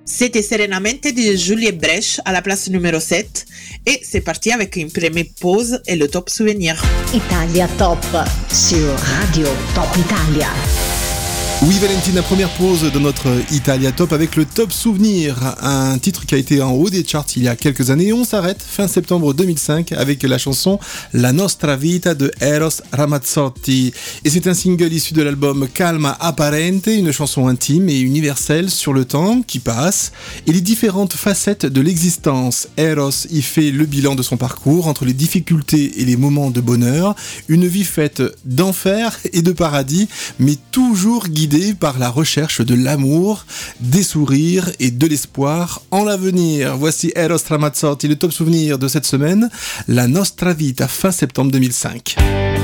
C'était Serenamente de Juliette Brèche à la place numéro 7 et c'est parti avec une première pause et le top souvenir. Italia Top sur Radio Top Italia. Oui Valentina, première pause de notre Italia Top avec le Top Souvenir, un titre qui a été en haut des charts il y a quelques années. On s'arrête fin septembre 2005 avec la chanson La Nostra Vita de Eros Ramazzotti. Et c'est un single issu de l'album Calma Apparente, une chanson intime et universelle sur le temps qui passe et les différentes facettes de l'existence. Eros y fait le bilan de son parcours entre les difficultés et les moments de bonheur, une vie faite d'enfer et de paradis, mais toujours guidée par la recherche de l'amour, des sourires et de l'espoir en l'avenir. Voici Eros Ramazzotti, le top souvenir de cette semaine, La Nostra Vita, fin septembre 2005.